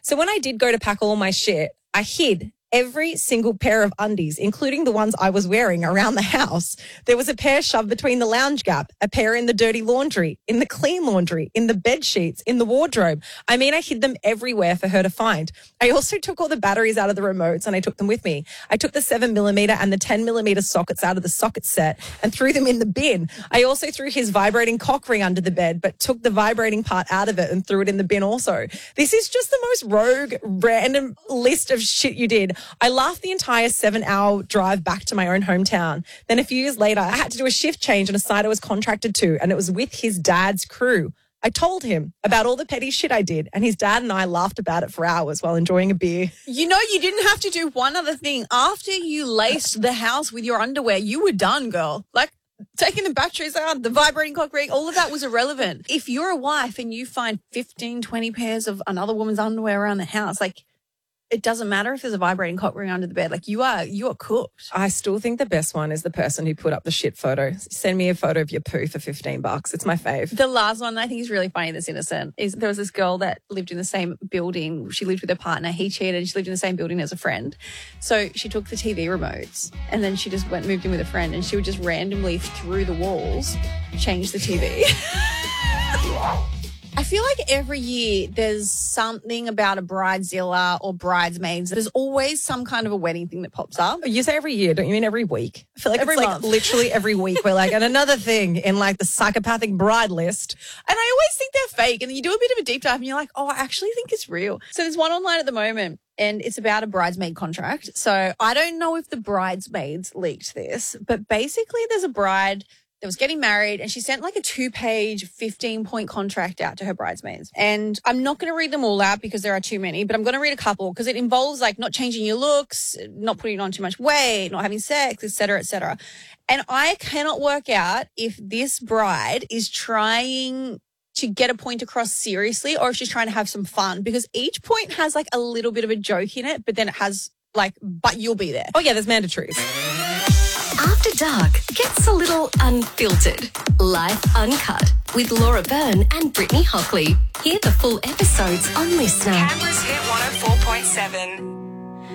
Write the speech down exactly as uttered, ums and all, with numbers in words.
So when I did go to pack all my shit, I hid every single pair of undies, including the ones I was wearing, around the house. There was a pair shoved between the lounge gap, a pair in the dirty laundry, in the clean laundry, in the bed sheets, in the wardrobe. I mean, I hid them everywhere for her to find. I also took all the batteries out of the remotes and I took them with me. I took the seven millimeter and the ten millimeter sockets out of the socket set and threw them in the bin. I also threw his vibrating cock ring under the bed, but took the vibrating part out of it and threw it in the bin also. This is just the most rogue, random list of shit you did. I laughed the entire seven-hour drive back to my own hometown. Then a few years later, I had to do a shift change on a site I was contracted to, and it was with his dad's crew. I told him about all the petty shit I did, and his dad and I laughed about it for hours while enjoying a beer. You know, you didn't have to do one other thing. After you laced the house with your underwear, you were done, girl. Like, taking the batteries out, the vibrating cock ring, all of that was irrelevant. If you're a wife and you find fifteen, twenty pairs of another woman's underwear around the house, like, it doesn't matter if there's a vibrating cock ring under the bed. Like, you are, you are cooked. I still think the best one is the person who put up the shit photo. Send me a photo of your poo for fifteen bucks. It's my fave. The last one I think is really funny that's innocent is there was this girl that lived in the same building. She lived with her partner. He cheated. She lived in the same building as a friend. So she took the T V remotes and then she just went, moved in with a friend, and she would just randomly through the walls change the T V. I feel like every year there's something about a bridezilla or bridesmaids. There's always some kind of a wedding thing that pops up. You say every year, don't you mean every week? I feel like Every it's month. like literally every week. We're like, and another thing in like the psychopathic bride list. And I always think they're fake. And then you do a bit of a deep dive and you're like, oh, I actually think it's real. So there's one online at the moment and it's about a bridesmaid contract. So I don't know if the bridesmaids leaked this, but basically there's a bride that was getting married and she sent like a two-page fifteen-point contract out to her bridesmaids. And I'm not going to read them all out because there are too many, but I'm going to read a couple because it involves like not changing your looks, not putting on too much weight, not having sex, et cetera, et cetera. And I cannot work out if this bride is trying to get a point across seriously or if she's trying to have some fun, because each point has like a little bit of a joke in it, but then it has like, but you'll be there. Oh yeah, there's mandatories. After Dark gets a little unfiltered. Life Uncut with Laura Byrne and Brittany Hockley. Hear the full episodes on Listener. Canberra's Hit one oh four point seven.